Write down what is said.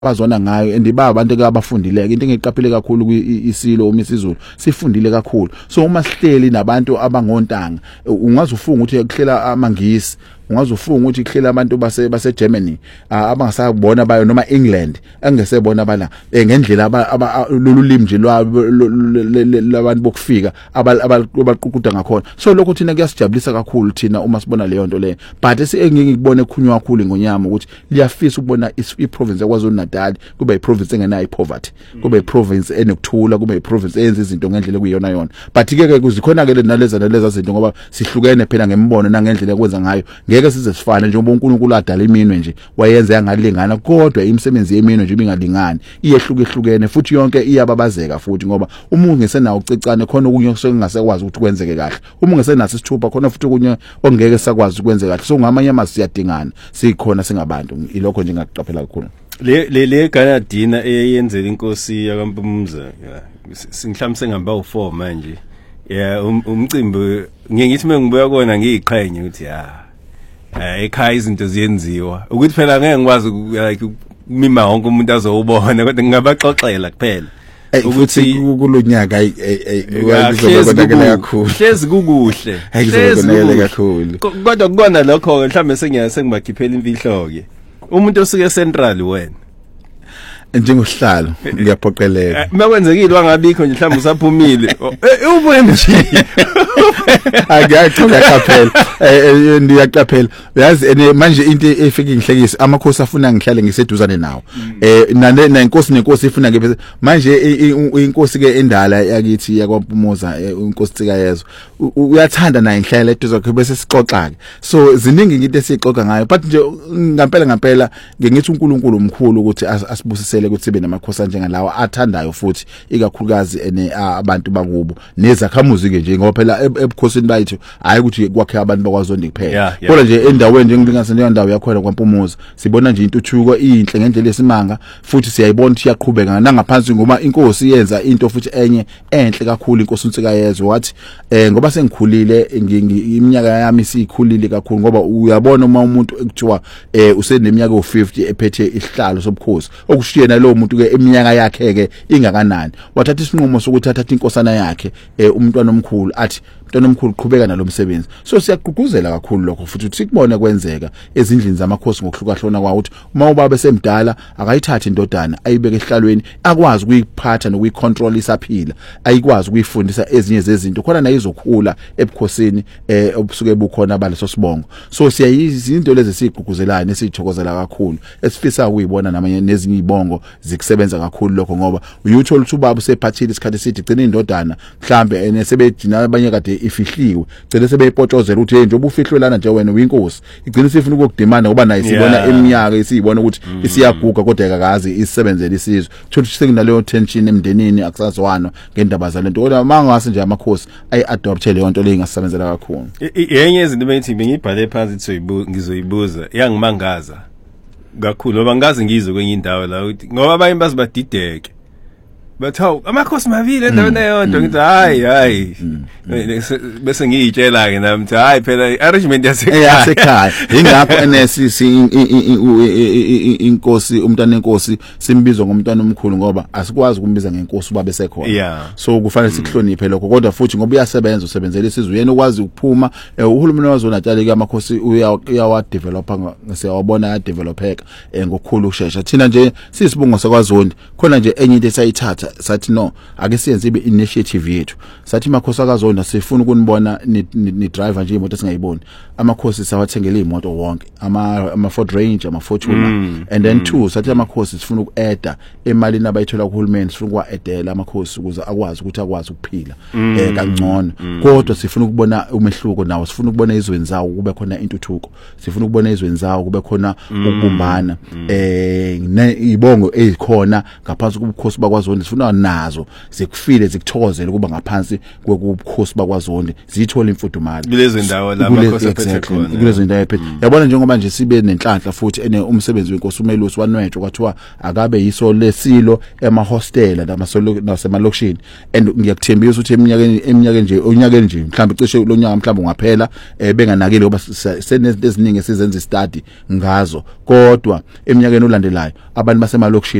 bazona ngayo andiba abantu ke abafundileke into engiqaphile kakhulu kwisilo umisizulu sifundile kakhulu so uma sihleli nabantu abangontanga ungaze ufunga ukuthi kuhlela amangisi ungaze ufunga ukuthi kuhlela abantu base Germany abangasabona bayo noma England angesebona bala ngendlela lolulimi nje labantu bokufika abaqhuquda ngakhona so lokho thina kuyasijabulisa kakhulu thina uma sibona leyo nto le but engikubone ekhunywa kakhulu ngonyama ukuthi liyafisa ukubona iprovince yaKwaZulu-Natal kube iprovince engenayo ipoverty kube iprovince enokuthula kube iprovince eyenza izinto ngendlela ekuyiyona yona but ke kuzikhona ke naleza zinto ngoba sihlukene phela ngembono nangendlela ekwenza ngayo ngeke size sifane njengoba uNkulunkulu adala iminwe nje wayenza yangalingana kodwa imisebenzi yeminwe nje ibingalingani iyehlukehlukene futhi yonke iyababazeka futhi ngoba umuntu ngesenawo ucicane khona okunye sokungasekwazi ukuthi kwenzeke kahle uma ngesenaso isithupha khona futhi okunye ongeke sakwazi ukwenza kahle so ngamanye amasi siyadingana sikhona singabantu ilokho nje ngaqaphela kakhulu le Canadina eyenzela inkosi yakaMpumuza singihlamse ngamba u4 manje umcimbi ngiyithi mengibuya kona ngiyiqhenye ukuthi ekhaya izinto ziyenziwa ukuthi phela ngeke ngikwazi ukmima wonke umuntu azowubona kodwa ngingabaxoxela kuphela ukuthi kulonyaka kuzobonakala kakhulu hlezi kukuhle hlezi kakhulu kodwa kubona lokho mhlambe sengibakhiphela imfihlo ke umuntu osuke central wena njengosihlalo ngiyaphoqeleka makwenzekile wangabikho nje mhlawumbe usaphumile ubuye nje ngiyaqaphela yazi manje into efika ingihlekisa amakhosi afuna ngihlale ngiseduzane nawo nenkosi ifuna ke manje inkosi ke endala yakithi yakwaMpumuza inkosi Tsikayezwa uyathanda naye ngihlale eduze kwakhe bese sixoxa ke so ziningi into esixoxa ngayo but nje ngempela ngithi uNkulunkulu omkhulu ukuthi asibusise ukuthi sibe namakhosi njengalawa athandayo futhi ikakhulukazi abantu bakubo nezakhamuzi ke nje ngoba phela ebukhosini bayithu hayi ukuthi kwakhe abantu bakwaZondi kuphela kodwa nje endaweni njengilinganisa leyo ndawo yakhona kwaMpumuza sibona nje intuthuko inhle ngendlela esimanga futhi siyayibona ukuthi iyaqhubeka nangaphansi ngoba inkosi yenza into futhi enye enhle kakhulu inkosi uNtsikayezwa wathi ngoba sengikhulile iminyaka yami sikhulile kakhulu ngoba uyabona uma umuntu ekuthiwa useneminyaka u50 ephethe isihlalo sobukhosi okushiyena lo muntu ke eminyaka yakhe ke ingakanani wathatha isinqumo sokuthi athatha inkosana yakhe umntwana omkhulu athi mntwana omkhulu qhubeka nalomsebenzi so siyaqhuguzela kakhulu lokho futhi sikubone kwenzeka ezindlini zamakhosi ngokuhlukahlona kwa ukuthi uma ubaba esemdala akayithathe indodana ayibeke ehlalweni akwazi ukuyiphatha nokuyicontrol isaphila ayikwazi ukuyifundisa ezinye zezinto khona nayo izokhula ebukhosini obusuke bukhona baleso sibongo so siyayizinto lezi sigqugquzelana esithokozela kakhulu esifisa ukuyibona namanye nezinye izibongo zikusebenza kakhulu lokho ngoba uyuthola ukuthi ubaba usephathile isikhathi esithi gcina indodana mhlambe enesebedina abanye kade ifihliwe gcina sebeyipotshozela ukuthi njengoba ufihlwelana nje wena uyinkosi igcina sifuna ukudimanda ngoba nayo sibona eminyaka isiyibona ukuthi isiyaguga kodwa akakazi isebenzele isizwe thola sekunaleyo tension emndenini akusazwana ngendaba zalento kodwa mangase nje amakhosi ayi-adopte leyo nto leyingasebenzela kakhulu yenye izinto beyithi ngiyibhale phansi ngizoyibuza yangimangaza kakhulu ngoba ngazi ngizwe kwenye indawo la ukuthi ngoba abanye bazibadideke bathawu amakhosi mabili endaweni eyodwa ngithi hayi bese ngiyitshela ke nami ukuthi hayi phela arrangement yasekhaya ingakho enesisi inkosi umntwana enkosi simbizwa ngomntwana omkhulu ngoba asikwazi ukumbiza ngenkosi uba besekhona so kufanele sikuhloniphe lokho kodwa futhi ngoba uyasebenza usebenzela isizwe yena ukwazi ukuphuma uhulumeni waZulu-Natal ke amakhosi uyawa developer ngisiyawabona ya developeka ngokukhulu ukusheshsha thina nje sisibungo sakwaZondi khona nje enye into esayithatha sathi no ake siyenze ibe initiative yethu sathi makhosi akaZondi sifuna ukunibona ni driver nje imoto singayiboni amakhosi sawathengela imoto wonke ama Ford Ranger ama Fortuner and then two sathi amakhosi sifuna ukueda emalini abayithola kuhulumeni sifuna ukwa-edela amakhosi ukuze akwazi ukuthi akwazi ukuphila kangcono kodwa sifuna ukubona umehluko nawo sifuna ukubona izweni zawo kube khona intuthuko sifuna ukubona izweni zawo kube khona ukubumbana ibongo ezikhona ngaphansi kubukhosi bakwaZondi sifuna nazo zikufile zikuthokozele ukuba ngaphansi kwekubukhosi bakwaZondi zithola imfudumalo kulezi ndawo la amakhosi aphethe khona kulezi ndawo ephethe yabona njengoba nje sibe nenhlanhla futhi ene umsebenzi wenkosi umelusi wanwetshwa kwathiwa akabe yiso lesilo emahostela nasemalokishini and ngiyakuthembisa ukuthi eminyakeni nje onyakeni nje mhlawumbe cishe lo nyaka mhlawumbe ungaphela benganakile ngoba senezinto eziningi esizenza study ngazo kodwa eminyakeni olandelayo abantu basemalokishini